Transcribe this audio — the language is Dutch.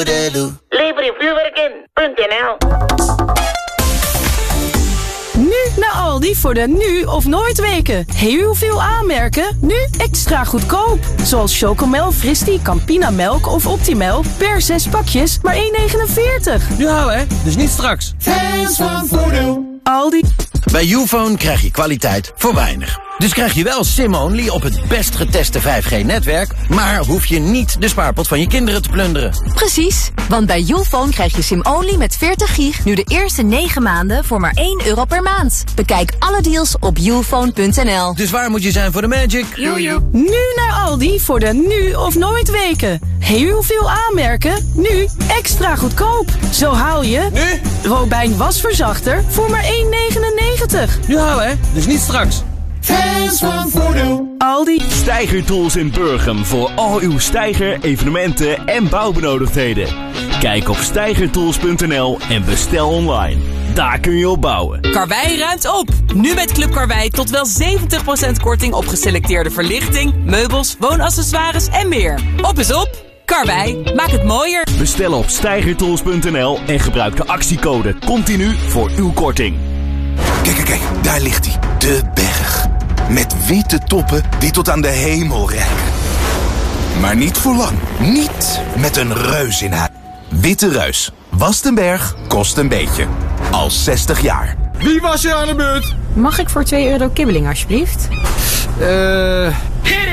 Levervuurwerken.nl. Nu naar Aldi voor de nu of nooit weken. Heel veel aanmerken, nu extra goedkoop. Zoals Chocomel, Fristie, Campina Melk of Optimal. Per 6 pakjes maar €1,49. Nu houden hè, dus niet straks. Fans van Voordeel. Aldi. Bij Youfone krijg je kwaliteit voor weinig. Dus krijg je wel SIM-only op het best geteste 5G-netwerk... maar hoef je niet de spaarpot van je kinderen te plunderen. Precies, want bij Youfone krijg je SIM-only met 40 gig... nu de eerste 9 maanden voor maar €1 per maand. Bekijk alle deals op youfone.nl. Dus waar moet je zijn voor de magic? Nu naar Aldi voor de nu of nooit weken. Heel veel aanmerken, nu extra goedkoop. Zo haal je... Nu? Robijn wasverzachter voor maar €1,99. Nu houden hè, dus niet straks. Fans van Voordeel. Aldi. Steiger Tools in Burgum voor al uw steiger, evenementen en bouwbenodigdheden. Kijk op steigertools.nl en bestel online. Daar kun je op bouwen. Karwei ruimt op. Nu met Club Karwei tot wel 70% korting op geselecteerde verlichting, meubels, woonaccessoires en meer. Op is op. Karwei, maak het mooier. Bestel op steigertools.nl en gebruik de actiecode continu voor uw korting. Kijk, daar ligt hij. De berg. Met witte toppen die tot aan de hemel reiken. Maar niet voor lang. Niet met een reus in huis. Witte Reus. Wast een berg, kost een beetje. Al 60 jaar. Wie was er aan de beurt? Mag ik voor €2 kibbeling alsjeblieft?